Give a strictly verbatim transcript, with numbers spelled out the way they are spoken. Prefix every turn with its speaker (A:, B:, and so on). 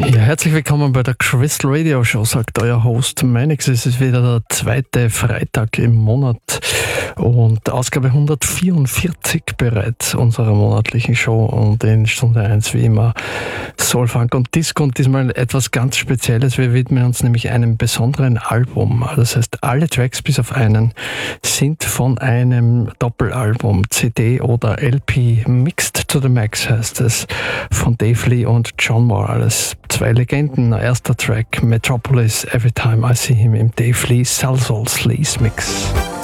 A: Ja, herzlich willkommen bei der Crystal Radio Show, sagt euer Host Manix. Es ist wieder der zweite Freitag im Monat und Ausgabe hundertvierundvierzig bereits unserer monatlichen Show, und in Stunde eins wie immer Soul, Funk und Disco, und diesmal etwas ganz Spezielles. Wir widmen uns nämlich einem besonderen Album. Das heißt, alle Tracks bis auf einen sind von einem Doppelalbum, C D oder L P, Mixed to the Max heißt es, von Dave Lee und John Morales. Zwei Legenden. Erster Track, Metropolis, Every Time I See Him im Dave Lee Salsoul Sleaze Mix.